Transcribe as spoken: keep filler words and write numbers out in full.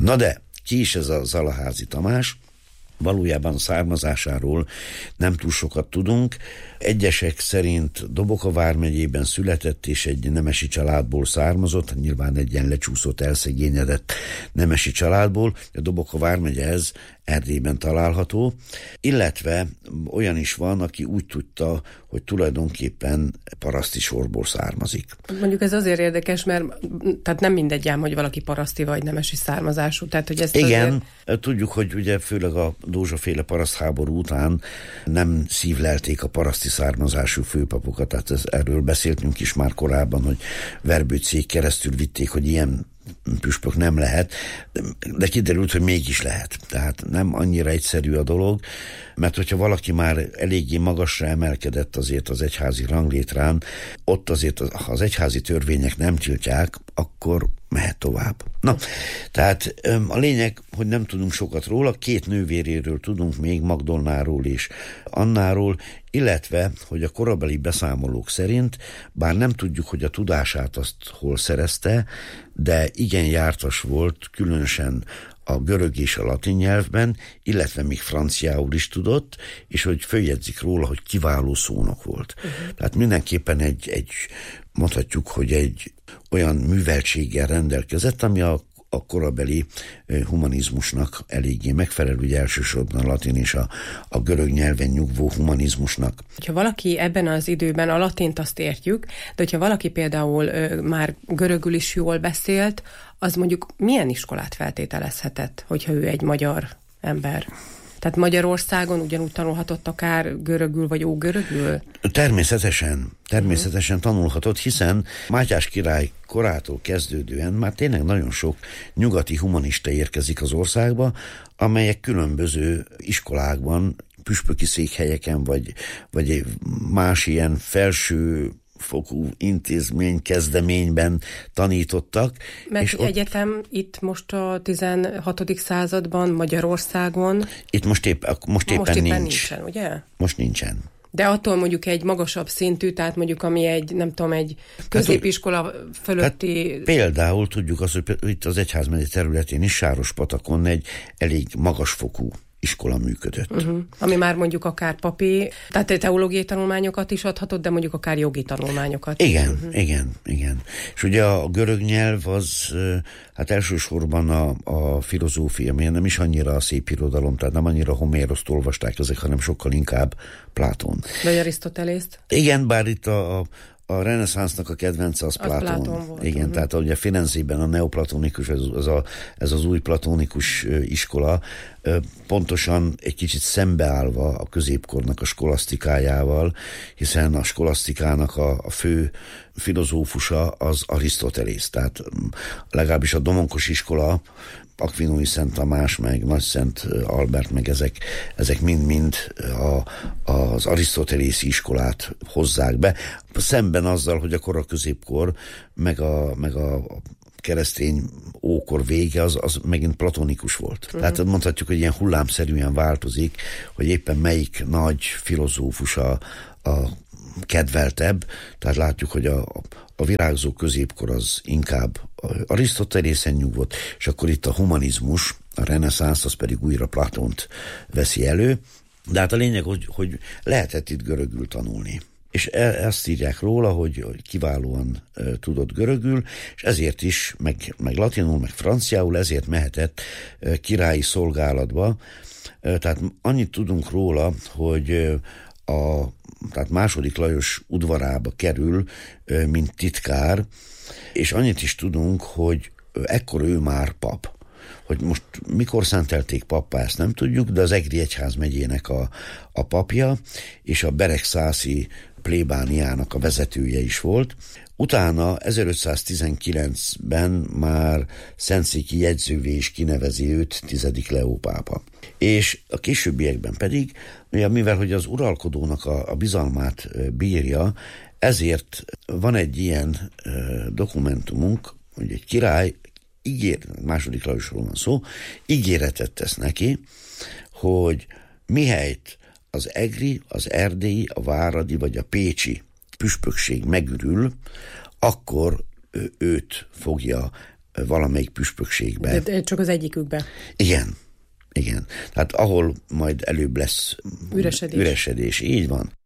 Na de, ki is ez a Zalaházi Tamás? Valójában a származásáról nem túl sokat tudunk. Egyesek szerint Doboka vármegyében született, és egy nemesi családból származott, nyilván egy ilyen lecsúszott, elszegényedett nemesi családból. A Doboka vármegye ez Erdélyben található, illetve olyan is van, aki úgy tudta, hogy tulajdonképpen paraszti sorból származik. Mondjuk ez azért érdekes, mert tehát nem mindegy ám, hogy valaki paraszti vagy nemesi származású. Tehát, hogy ezt igen, azért... tudjuk, hogy ugye főleg a Dózsa-féle parasztháború után nem szívlelték a paraszti származású főpapokat, tehát ez, erről beszéltünk is már korábban, hogy Verbőcéig keresztül vitték, hogy ilyen püspök nem lehet, de kiderült, hogy mégis lehet. Tehát nem annyira egyszerű a dolog, mert hogyha valaki már eléggé magasra emelkedett azért az egyházi ranglétrán, ott azért ha az egyházi törvények nem tiltják, akkor mehet tovább. Na, tehát a lényeg, hogy nem tudunk sokat róla, két nővéréről tudunk még, Magdolnáról és Annáról, illetve, hogy a korabeli beszámolók szerint, bár nem tudjuk, hogy a tudását azt hol szerezte, de igen jártas volt, különösen a görög és a latin nyelvben, illetve még franciául is tudott, és hogy följegyzik róla, hogy kiváló szónok volt. Uh-huh. Tehát mindenképpen egy, egy, mondhatjuk, hogy egy olyan műveltséggel rendelkezett, ami a a korabeli humanizmusnak eléggé megfelelő, ugye elsősorban a latin és a, a görög nyelven nyugvó humanizmusnak. Ha valaki ebben az időben a latint azt értjük, de hogyha valaki például ö, már görögül is jól beszélt, az mondjuk milyen iskolát feltételezhetett, hogyha ő egy magyar ember? Tehát Magyarországon ugyanúgy tanulhatott akár görögül vagy ógörögül? Természetesen, természetesen tanulhatott, hiszen Mátyás király korától kezdődően már tényleg nagyon sok nyugati humanista érkezik az országba, amelyek különböző iskolákban, püspöki székhelyeken, vagy, vagy más ilyen felső fokú intézmény kezdeményben tanítottak. Mert és egyetem ott, itt most a tizenhatodik században Magyarországon itt most, épp, most éppen, most éppen nincs. nincsen, ugye? Most nincsen. De attól mondjuk egy magasabb szintű, tehát mondjuk ami egy, nem tudom, egy középiskola hát, fölötti... Hát például tudjuk azt, hogy itt az egyházmegye területén is Sárospatakon egy elég magasfokú iskola működött. Uh-huh. Ami már mondjuk akár papi, tehát teológiai tanulmányokat is adhatott, de mondjuk akár jogi tanulmányokat. Igen, uh-huh. igen, igen. És ugye a görög nyelv az, hát elsősorban a, a filozófia, milyen nem is annyira a szép irodalom, tehát nem annyira Homéroszt olvasták ezek, hanem sokkal inkább Platón. Vagy Arisztotelészt? Igen, bár itt a, a A reneszánsznak a kedvence az, az Platón. Platón volt. Igen, uh-huh. Tehát ugye Firenzében a neoplatonikus, ez, ez, a, ez az új platonikus iskola, pontosan egy kicsit szembeállva a középkornak a skolasztikájával, hiszen a skolasztikának a, a fő filozófusa az Arisztotelész. Tehát legalábbis a domonkos iskola, Akvinói Szent Tamás, meg Nagy Szent Albert, meg ezek, ezek mind-mind a, az arisztotélészi iskolát hozzák be, szemben azzal, hogy a kora középkor, meg a, meg a keresztény ókor vége, az, az megint platonikus volt. Uh-huh. Tehát mondhatjuk, hogy ilyen hullámszerűen változik, hogy éppen melyik nagy filozófus a, a kedveltebb, tehát látjuk, hogy a, a virágzó középkor az inkább Arisztotelészen nyugodt, és akkor itt a humanizmus, a reneszánsz, az pedig újra Platónt veszi elő, de hát a lényeg, hogy, hogy lehetett itt görögül tanulni. És ezt írják róla, hogy, hogy kiválóan e, tudott görögül, és ezért is, meg, meg latinul, meg franciául, ezért mehetett e, királyi szolgálatba. E, tehát annyit tudunk róla, hogy e, a tehát második Lajos udvarába kerül, mint titkár, és annyit is tudunk, hogy ekkor ő már pap. Hogy most mikor szentelték pappá, ezt nem tudjuk, de az Egri egyházmegyének a, a papja, és a beregszászi plébániának a vezetője is volt. Utána ezerötszáztizenkilencben már szentszéki jegyzővé is kinevezi őt tizedik Leó pápa. És a későbbiekben pedig, mivel hogy az uralkodónak a, a bizalmát bírja, ezért van egy ilyen e, dokumentumunk, hogy egy király ígér, második Lajosról van szó, ígéretet tesz neki, hogy mihelyt az egri, az erdélyi, a váradi vagy a pécsi püspökség megürül, akkor őt fogja valamelyik püspökségbe. De csak az egyikükbe. Igen, igen. Tehát ahol majd előbb lesz üresedés, üresedés így van.